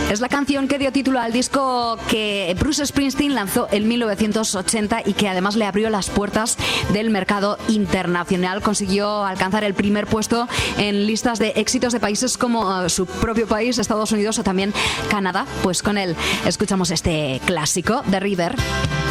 Es la canción que dio título al disco que Bruce Springsteen lanzó en 1980 y que además le abrió las puertas del mercado internacional. Consiguió alcanzar el primer puesto en listas de éxitos de países como su propio país, Estados Unidos o también Canadá. Pues con él escuchamos este clásico de River.